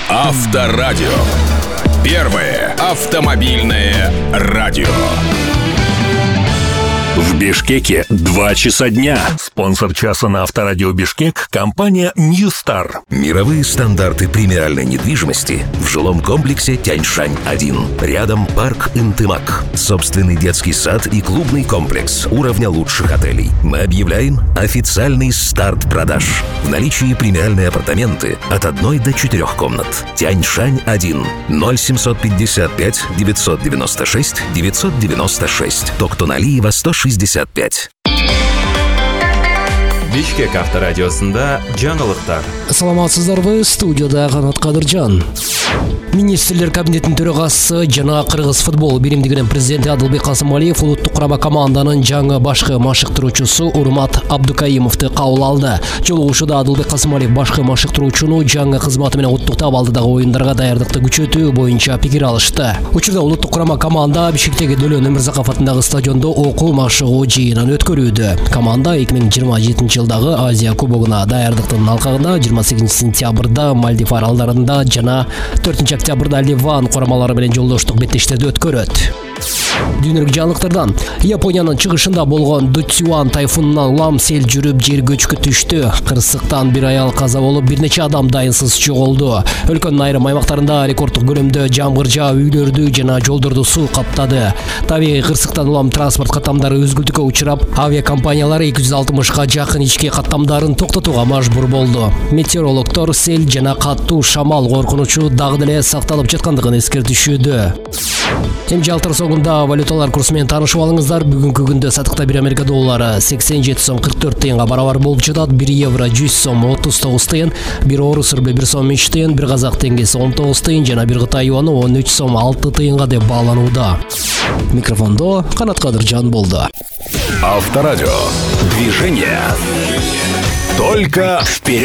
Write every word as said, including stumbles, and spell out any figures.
Авторадио. Первое автомобильное радио. В Бишкеке два часа дня. Спонсор часа на Авторадио Бишкек — компания Ньюстар. Мировые стандарты премиальной недвижимости в жилом комплексе Тяньшань один. Рядом парк Интымак. Собственный детский сад и клубный комплекс уровня лучших отелей. Мы объявляем официальный старт продаж. В наличии премиальные апартаменты от одной до четырех комнат. Тяньшань один. ноль семьсот пятьдесят пять девятьсот девяносто шесть девятьсот девяносто шесть. Токтоналиева сто шестьдесят пять. Бишкек авторадиосында жаңылыктар. Саламатсыздарбы, студияда Канат Кадыржан. Министрлер кабинетinin төрағасы жана Кыргыз футбол биримдигинин президенти Адылбек Касымалиев улуттук курама команданын жаңы башкы машыктыруучусу Урмат Абдукаимовду кабыл алды. Жолугушууда Адылбек Касымалиев башкы машыктыруучуну жаңы кызматы менен куттуктап алдыдагы оюндарга даярдыкты күчөтүү боюнча пикир алышты. Учурда улуттук курама команда Бишкектеги Дөлөн Өмүрзаков атындагы стадиондо окуу машыгуу жыйынын өткөрүүдө. Команда эки миң жыйырма жетинчи жылдагы Азия кубогуна даярдыктын алкагында жыйырма сегизинчи сентябрда Мальдив аралдарында жана төртүнчү октябрда Ливан курамалары менен жолдоштук беттештерди өткөрөт. Дүйнөлүк жаңылыктардан Япониянын чыгышында болгон Дутсюан тайфунунан улам сел жүрүп жер көчкү түштү. Кырсыктан бир аял каза болуп, бир нече адам дайынсыз жоголду. Өлкөнүн айрым аймактарында рекорддук көлөмдө жамгыр жаап үйлөрдү жана жолдорду суу каптады. Табигый кырсыктан улам транспорт каттамдары өзгүлтүккө учурап, авиакомпаниялар эки жүз алтымышка жакын ички каттамдарын токтотууга мажбур болду. Метеорологдор сел жана каттуу шамал коркунучу дагы деле сакталып жаткандыгын эскертишүүдө. Эми жалтыр соңунда валюталар курсу менен таанышып алыңыздар. Бүгүнкү күндө сатыкта бир Америка доллары сексен жети сом кырк төрт тыйынга барабар болуп жатат. бир евро жүз сом отуз тогуз тыйын, бир орус рубль бир сом үч тыйын, бир казак теңгеси он тогуз тыйын жана бир кытай юаны он үч сом алты тыйынга деп бааланууда. Микрофондо Канат Кадыржан болду. Авторадио. Движение. Только вперед.